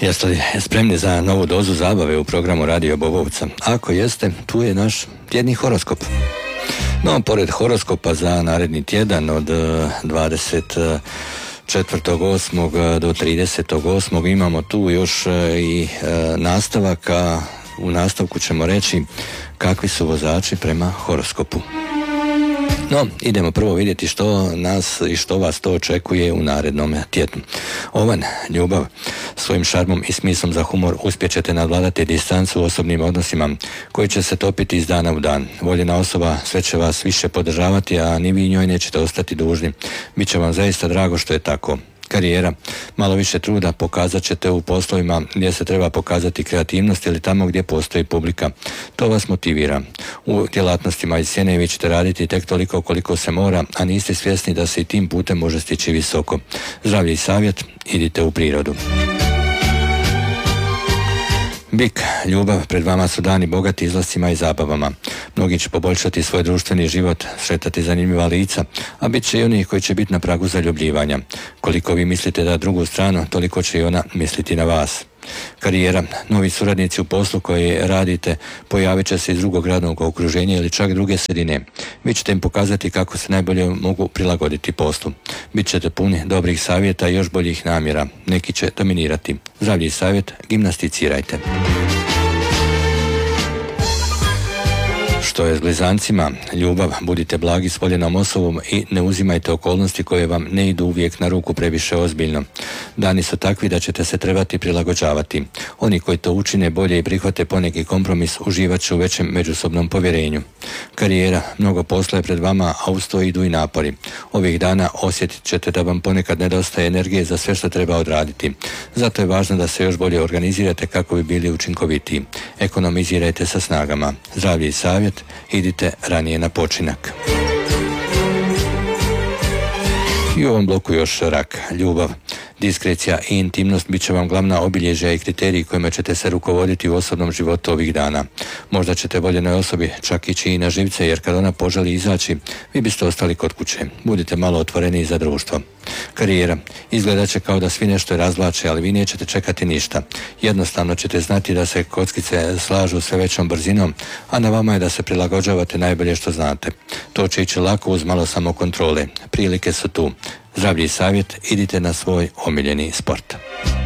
Jeste li spremni za novu dozu zabave u programu Radio Bobovca? Ako jeste, tu je naš tjedni horoskop. No, pored horoskopa za naredni tjedan od 24.8. do 30.8. imamo tu još i nastavak, a u nastavku ćemo reći kakvi su vozači prema horoskopu. No, idemo prvo vidjeti što nas i što vas to očekuje u narednom tjednu. Ovan, ljubav, svojim šarmom i smislom za humor uspjećete nadvladati distancu u osobnim odnosima koji će se topiti iz dana u dan. Voljena osoba sve će vas više podržavati, a ni vi njoj nećete ostati dužni. Biće vam zaista drago što je tako. Karijera. Malo više truda pokazat ćete u poslovima gdje se treba pokazati kreativnost ili tamo gdje postoji publika. To vas motivira. U djelatnostima iz sjene vi ćete raditi tek toliko koliko se mora, a niste svjesni da se i tim putem može stići visoko. Zdravlje i savjet, idite u prirodu. Bik, ljubav, pred vama su dani bogati izlascima i zabavama. Mnogi će poboljšati svoj društveni život, sretati zanimljiva lica, a bit će i oni koji će biti na pragu zaljubljivanja. Koliko vi mislite na drugu stranu, toliko će i ona misliti na vas. Karijera, novi suradnici u poslu koji radite pojavit će se iz drugog radnog okruženja ili čak druge sredine. Vi ćete im pokazati kako se najbolje mogu prilagoditi poslu. Bit ćete puni dobrih savjeta i još boljih namjera. Neki će dominirati. Zdravlje i savjet, gimnasticirajte. Što je s blizancima? Ljubav, budite blagi s voljenom osobom i ne uzimajte okolnosti koje vam ne idu uvijek na ruku previše ozbiljno. Dani su takvi da ćete se trebati prilagođavati. Oni koji to učine bolje i prihvate poneki kompromis uživat će u većem međusobnom povjerenju. Karijera, mnogo posla je pred vama, a uz to idu i napori. Ovih dana osjetit ćete da vam ponekad nedostaje energije za sve što treba odraditi. Zato je važno da se još bolje organizirate kako bi bili učinkovitiji. Ekonomizirajte sa snagama. Zdravlje i savjet, idite ranije na počinak. I u ovom bloku još rak, ljubav. Diskrecija i intimnost bit će vam glavna obilježja i kriteriji kojima ćete se rukovoditi u osobnom životu ovih dana. Možda ćete voljenoj osobi čak ići i na živce, jer kad ona poželi izaći, vi biste ostali kod kuće. Budite malo otvoreniji za društvo. Karijera. Izgledat će kao da svi nešto razvlače, ali vi nećete čekati ništa. Jednostavno ćete znati da se kockice slažu sve većom brzinom, a na vama je da se prilagođavate najbolje što znate. To će ići lako uz malo samokontrole. Prilike su tu. Zdravlje i savjet, idite na svoj omiljeni sport.